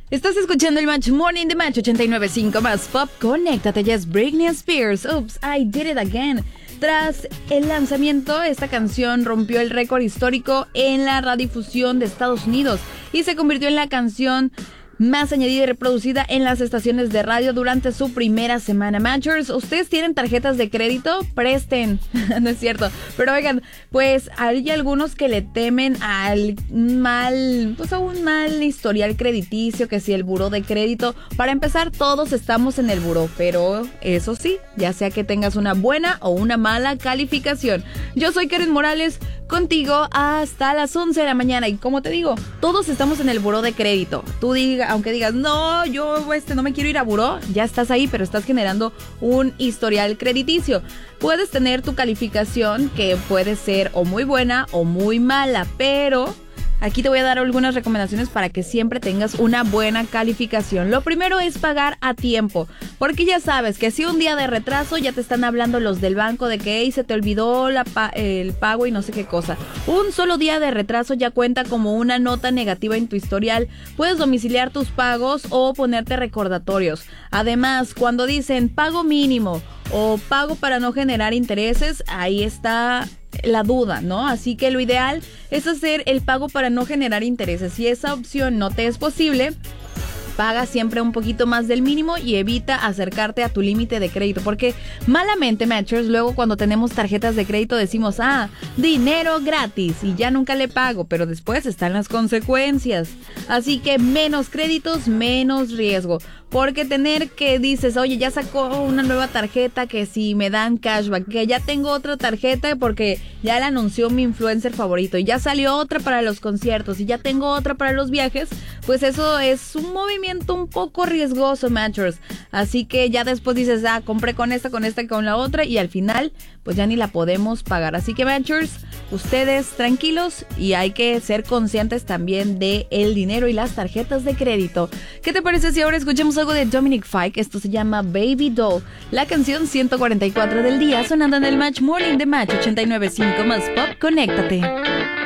Estás escuchando el Match Morning de Match 89.5 más Pop. Conéctate, ya es Britney Spears. Oops, I did it again. Tras el lanzamiento, esta canción rompió el récord histórico en la radiodifusión de Estados Unidos y se convirtió en la canción más añadida y reproducida en las estaciones de radio durante su primera semana. Matchers, ¿ustedes tienen tarjetas de crédito? Presten. No es cierto. Pero oigan, pues hay algunos que le temen al mal, pues a un mal historial crediticio, que si el buró de crédito. Para empezar, todos estamos en el buró, pero eso sí, ya sea que tengas una buena o una mala calificación. Yo soy Karen Morales, contigo hasta las 11 de la mañana. Y como te digo, todos estamos en el buró de crédito. Aunque digas, no, yo no me quiero ir a buró, ya estás ahí, pero estás generando un historial crediticio. Puedes tener tu calificación, que puede ser o muy buena o muy mala, pero aquí te voy a dar algunas recomendaciones para que siempre tengas una buena calificación. Lo primero es pagar a tiempo, porque ya sabes que si un día de retraso ya te están hablando los del banco de que se te olvidó el pago y no sé qué cosa. Un solo día de retraso ya cuenta como una nota negativa en tu historial. Puedes domiciliar tus pagos o ponerte recordatorios. Además, cuando dicen pago mínimo o pago para no generar intereses, ahí está la duda, ¿no? Así que lo ideal es hacer el pago para no generar intereses. Si esa opción no te es posible, paga siempre un poquito más del mínimo y evita acercarte a tu límite de crédito, porque malamente, Matchers, luego cuando tenemos tarjetas de crédito decimos, dinero gratis, y ya nunca le pago, pero después están las consecuencias. Así que menos créditos, menos riesgo, porque tener que dices, oye, ya sacó una nueva tarjeta, que si me dan cashback, que ya tengo otra tarjeta porque ya la anunció mi influencer favorito, y ya salió otra para los conciertos, y ya tengo otra para los viajes, pues eso es un movimiento un poco riesgoso, Matchers. Así que ya después dices, compré con esta y con la otra, y al final pues ya ni la podemos pagar. Así que, Matchers, ustedes tranquilos, y hay que ser conscientes también de el dinero y las tarjetas de crédito. ¿Qué te parece si ahora escuchamos algo de Dominic Fike? Esto se llama Baby Doll, la canción 144 del día, sonando en el Match Morning de Match 89.5 más Pop. Conéctate.